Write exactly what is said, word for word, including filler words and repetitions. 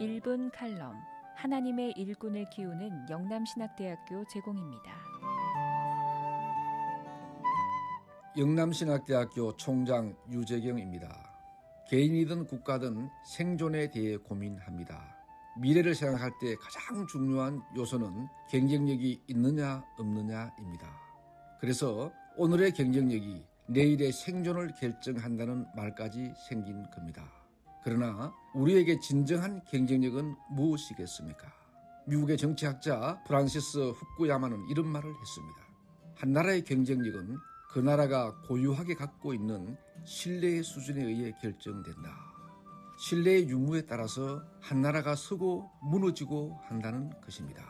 일 분 칼럼, 하나님의 일꾼을 키우는 영남신학대학교 제공입니다. 영남신학대학교 총장 유재경입니다. 개인이든 국가든 생존에 대해 고민합니다. 미래를 생각할 때 가장 중요한 요소는 경쟁력이 있느냐 없느냐입니다. 그래서 오늘의 경쟁력이 내일의 생존을 결정한다는 말까지 생긴 겁니다. 그러나 우리에게 진정한 경쟁력은 무엇이겠습니까? 미국의 정치학자 프란시스 후쿠야마는 이런 말을 했습니다. 한 나라의 경쟁력은 그 나라가 고유하게 갖고 있는 신뢰의 수준에 의해 결정된다. 신뢰의 유무에 따라서 한 나라가 서고 무너지고 한다는 것입니다.